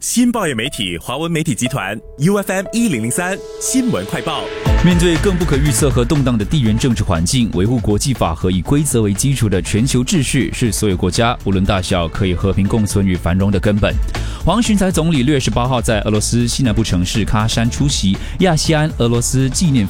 新报业媒体华文媒体集团 UFM 1003新闻快报。 面对更不可预测和动荡的地缘政治环境，维护国际法和以规则为基础的全球秩序是所有国家无论大小可以和平共存与繁荣的根本。黄循财总理6月18号在俄罗斯西南部城市喀山出席亚细安俄罗斯纪念